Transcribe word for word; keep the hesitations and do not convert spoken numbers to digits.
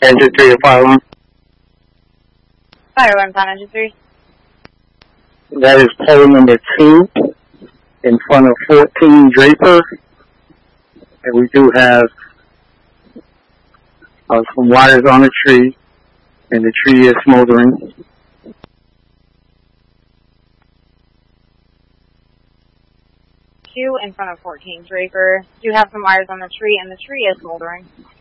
Engine three to fire alarm. Fire alarm's on engine three. That is pole number two in front of fourteen Draper. And we do have uh, some wires on the tree, and the tree is smoldering. Two in front of fourteen Draper. Do have some wires on the tree, and the tree is smoldering.